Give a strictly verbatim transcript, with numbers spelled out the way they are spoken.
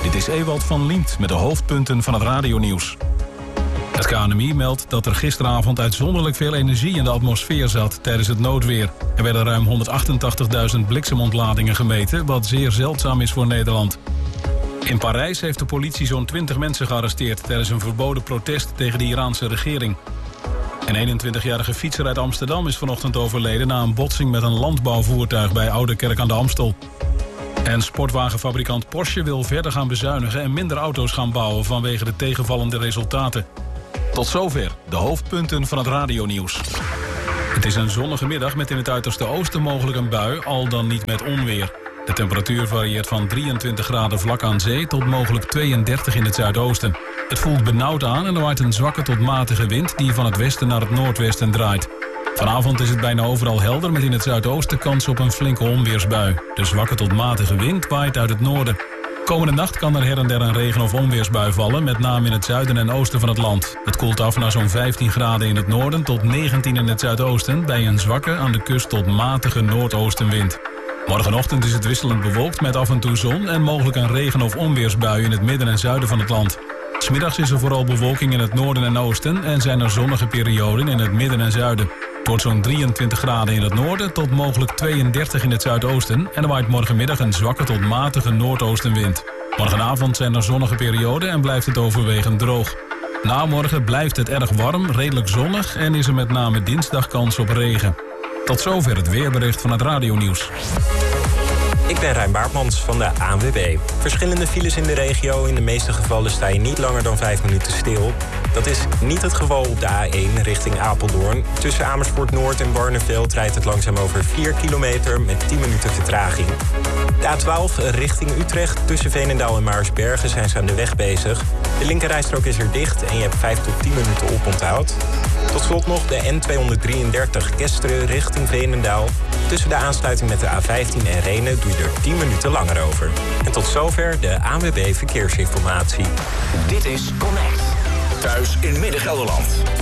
Dit is Ewald van Liemt met de hoofdpunten van het radionieuws. Het K N M I meldt dat er gisteravond uitzonderlijk veel energie in de atmosfeer zat tijdens het noodweer. Er werden ruim honderdachtentachtigduizend bliksemontladingen gemeten, wat zeer zeldzaam is voor Nederland. In Parijs heeft de politie zo'n twintig mensen gearresteerd tijdens een verboden protest tegen de Iraanse regering. Een eenentwintigjarige fietser uit Amsterdam is vanochtend overleden na een botsing met een landbouwvoertuig bij Ouderkerk aan de Amstel. En sportwagenfabrikant Porsche wil verder gaan bezuinigen en minder auto's gaan bouwen vanwege de tegenvallende resultaten. Tot zover de hoofdpunten van het radionieuws. Het is een zonnige middag met in het uiterste oosten mogelijk een bui, al dan niet met onweer. De temperatuur varieert van drieëntwintig graden vlak aan zee tot mogelijk tweeëndertig in het zuidoosten. Het voelt benauwd aan en er waait een zwakke tot matige wind die van het westen naar het noordwesten draait. Vanavond is het bijna overal helder met in het zuidoosten kans op een flinke onweersbui. De zwakke tot matige wind waait uit het noorden. Komende nacht kan er her en der een regen- of onweersbui vallen, met name in het zuiden en oosten van het land. Het koelt af naar zo'n vijftien graden in het noorden tot negentien in het zuidoosten, bij een zwakke aan de kust tot matige noordoostenwind. Morgenochtend is het wisselend bewolkt met af en toe zon en mogelijk een regen- of onweersbui in het midden en zuiden van het land. 'S Middags is er vooral bewolking in het noorden en oosten en zijn er zonnige perioden in het midden en zuiden. Het wordt zo'n drieëntwintig graden in het noorden tot mogelijk tweeëndertig in het zuidoosten en er waait morgenmiddag een zwakke tot matige noordoostenwind. Morgenavond zijn er zonnige perioden en blijft het overwegend droog. Na morgen blijft het erg warm, redelijk zonnig en is er met name dinsdag kans op regen. Tot zover het weerbericht van het radionieuws. Ik ben Rijn Baartmans van de A N W B. Verschillende files in de regio. In de meeste gevallen sta je niet langer dan vijf minuten stil. Dat is niet het geval op de A één richting Apeldoorn. Tussen Amersfoort Noord en Barneveld rijdt het langzaam over vier kilometer met tien minuten vertraging. De A twaalf richting Utrecht. Tussen Veenendaal en Maarsbergen zijn ze aan de weg bezig. De linkerrijstrook is er dicht en je hebt vijf tot tien minuten oponthoud. Tot slot nog de N tweehonderddrieëndertig Kesteren richting Veenendaal. Tussen de aansluiting met de A vijftien en Rhenen doe je er tien minuten langer over. En tot zover de A N W B Verkeersinformatie. Dit is Connect. Thuis in Midden-Gelderland.